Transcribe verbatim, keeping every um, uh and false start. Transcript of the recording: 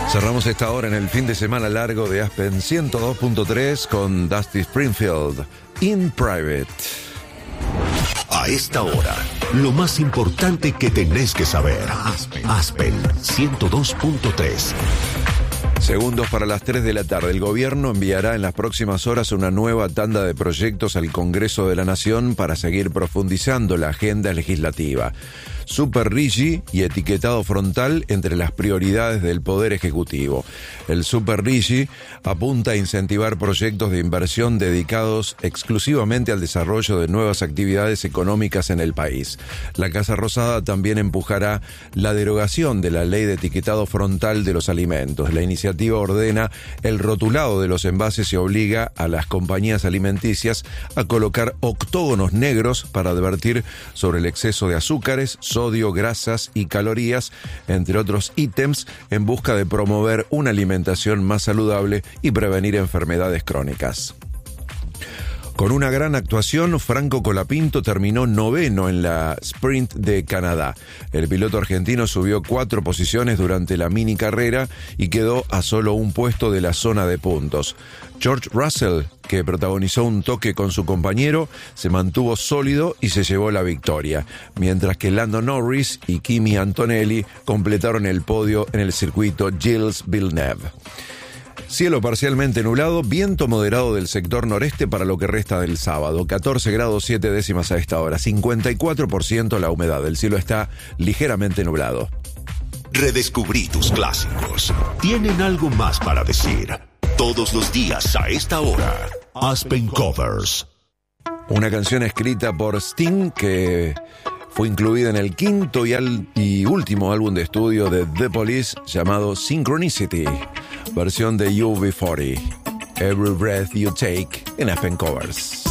Cerramos esta hora en el fin de semana largo de Aspen ciento dos punto tres con Dusty Springfield, In Private. A esta hora, lo más importante que tenés que saber. Aspen, Aspen ciento dos punto tres. Segundos para las tres de la tarde. El gobierno enviará en las próximas horas una nueva tanda de proyectos al Congreso de la Nación para seguir profundizando la agenda legislativa. Super Rigi y etiquetado frontal entre las prioridades del Poder Ejecutivo. El Super Rigi apunta a incentivar proyectos de inversión dedicados exclusivamente al desarrollo de nuevas actividades económicas en el país. La Casa Rosada también empujará la derogación de la ley de etiquetado frontal de los alimentos. La iniciativa ordena el rotulado de los envases y obliga a las compañías alimenticias a colocar octógonos negros para advertir sobre el exceso de azúcares, sodio, grasas y calorías, entre otros ítems, en busca de promover una alimentación más saludable y prevenir enfermedades crónicas. Con una gran actuación, Franco Colapinto terminó noveno en la Sprint de Canadá. El piloto argentino subió cuatro posiciones durante la mini carrera y quedó a solo un puesto de la zona de puntos. George Russell, que protagonizó un toque con su compañero, se mantuvo sólido y se llevó la victoria, mientras que Lando Norris y Kimi Antonelli completaron el podio en el circuito Gilles Villeneuve. Cielo parcialmente nublado, viento moderado del sector noreste para lo que resta del sábado. catorce grados siete décimas a esta hora, cincuenta y cuatro por ciento la humedad. El cielo está ligeramente nublado. Redescubrí tus clásicos. Tienen algo más para decir. Todos los días a esta hora. Aspen Covers. Una canción escrita por Sting que fue incluida en el quinto y, al, y último álbum de estudio de The Police llamado Synchronicity. Versión de U B cuarenta. Every Breath You Take en Aspen Covers.